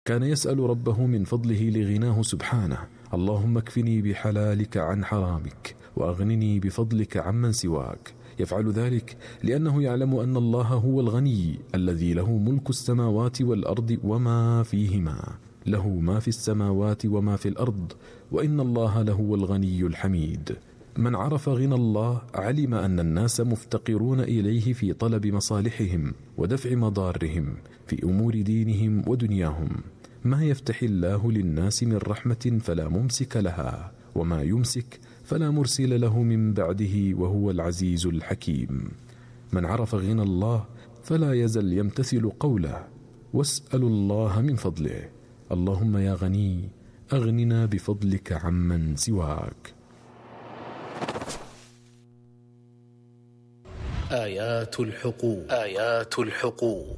كان يسأل ربه من فضله لغناه سبحانه: اللهم اكفني بحلالك عن حرامك، وأغنني بفضلك عمن سواك. يفعل ذلك لأنه يعلم أن الله هو الغني الذي له ملك السماوات والأرض وما فيهما، له ما في السماوات وما في الأرض، وإن الله لهو الغني الحميد. من عرف غنى الله علم أن الناس مفتقرون إليه في طلب مصالحهم ودفع مضارهم في أمور دينهم ودنياهم. ما يفتح الله للناس من رحمة فلا ممسك لها، وما يمسك فلا مرسل له من بعده، وهو العزيز الحكيم. من عرف غنى الله فلا يزل يمتثل قوله: واسألوا الله من فضله. اللهم يا غني أغننا بفضلك عمن سواك. آيات الحقوق.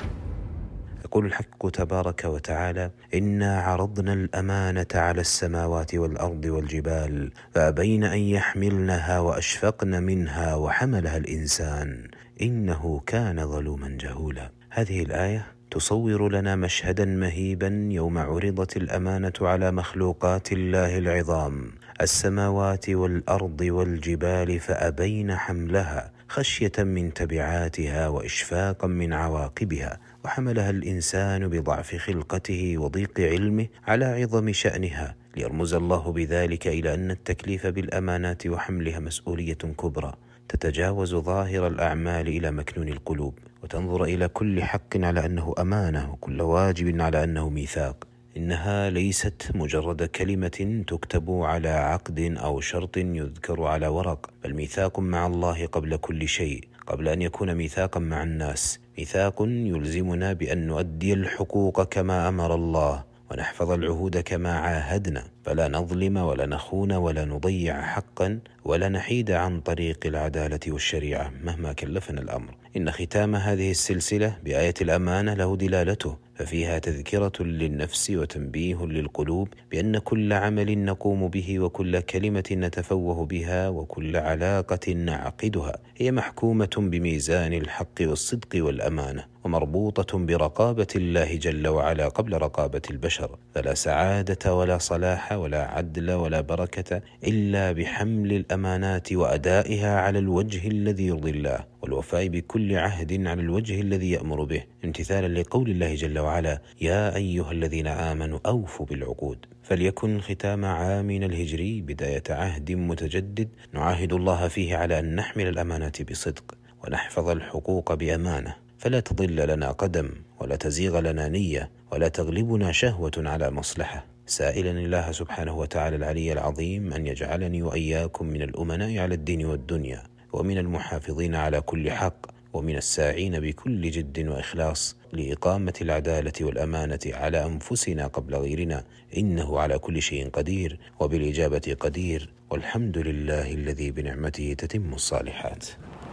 يقول الحق تبارك وتعالى: إنا عرضنا الأمانة على السماوات والأرض والجبال فأبين أن يحملنها وأشفقن منها وحملها الإنسان إنه كان ظلوما جهولا. هذه الآية تصور لنا مشهدا مهيبا يوم عرضت الأمانة على مخلوقات الله العظام، السماوات والأرض والجبال، فأبين حملها خشية من تبعاتها وإشفاقا من عواقبها، وحملها الإنسان بضعف خلقته وضيق علمه على عظم شأنها، ليرمز الله بذلك إلى أن التكليف بالأمانات وحملها مسؤولية كبرى تتجاوز ظاهر الأعمال إلى مكنون القلوب، وتنظر إلى كل حق على أنه أمانة، وكل واجب على أنه ميثاق. إنها ليست مجرد كلمة تكتب على عقد أو شرط يذكر على ورق، بل ميثاق مع الله قبل كل شيء، قبل أن يكون ميثاقا مع الناس. ميثاق يلزمنا بأن نؤدي الحقوق كما أمر الله، ونحفظ العهود كما عاهدنا، فلا نظلم ولا نخون ولا نضيع حقا ولا نحيد عن طريق العدالة والشريعة مهما كلفنا الأمر. إن ختام هذه السلسلة بآية الأمانة له دلالته، ففيها تذكرة للنفس وتنبيه للقلوب بأن كل عمل نقوم به وكل كلمة نتفوه بها وكل علاقة نعقدها هي محكومة بميزان الحق والصدق والأمانة، ومربوطة برقابة الله جل وعلا قبل رقابة البشر. فلا سعادة ولا صلاح ولا عدل ولا بركة إلا بحمل الأمانات وأدائها على الوجه الذي يرضي الله، والوفاء بكل عهد على الوجه الذي يأمر به، امتثالا لقول الله جل وعلا: يا أيها الذين آمنوا أوفوا بالعقود. فليكن ختام عامنا الهجري بداية عهد متجدد نعاهد الله فيه على أن نحمل الأمانات بصدق ونحفظ الحقوق بأمانة، فلا تضل لنا قدم ولا تزيغ لنا نية ولا تغلبنا شهوة على مصلحة، سائلا الله سبحانه وتعالى العلي العظيم أن يجعلني وإياكم من الأمناء على الدين والدنيا، ومن المحافظين على كل حق، ومن الساعين بكل جد وإخلاص لإقامة العدالة والأمانة على أنفسنا قبل غيرنا، إنه على كل شيء قدير وبالإجابة قدير، والحمد لله الذي بنعمته تتم الصالحات.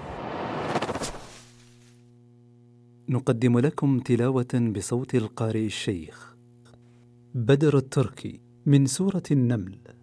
نقدم لكم تلاوة بصوت القارئ الشيخ بدر التركي من سورة النمل.